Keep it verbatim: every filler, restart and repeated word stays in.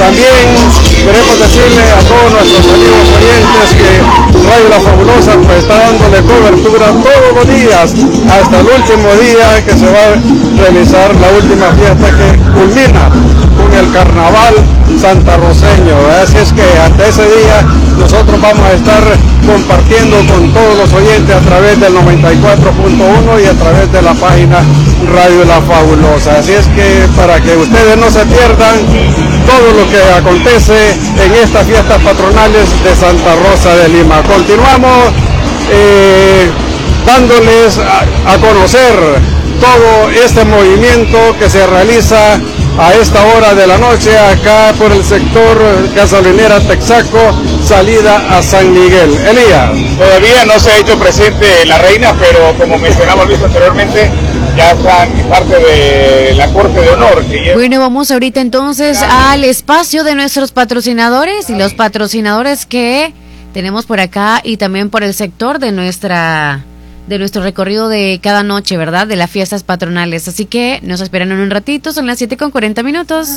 También queremos decirle a todos nuestros amigos oyentes que Radio La Fabulosa pues está dándole cobertura todos los días hasta el último día que se va a realizar la última fiesta que culmina con el carnaval santarroceño. Así es que hasta ese día nosotros vamos a estar compartiendo con todos los oyentes a través del noventa y cuatro punto uno y a través de la página Radio La Fabulosa. Así es que para que ustedes no se pierdan todo lo que acontece en estas fiestas patronales de Santa Rosa de Lima. Continuamos eh, dándoles a, a conocer todo este movimiento que se realiza a esta hora de la noche acá por el sector gasolinera Texaco, salida a San Miguel. Elías. Todavía no se ha hecho presente la reina, pero como mencionamos visto anteriormente, ya están parte de la Corte de Honor. Que ya... Bueno, vamos ahorita entonces al espacio de nuestros patrocinadores y los patrocinadores que tenemos por acá y también por el sector de nuestra... de nuestro recorrido de cada noche, ¿verdad? De las fiestas patronales. Así que nos esperan en un ratito, son las siete con cuarenta minutos.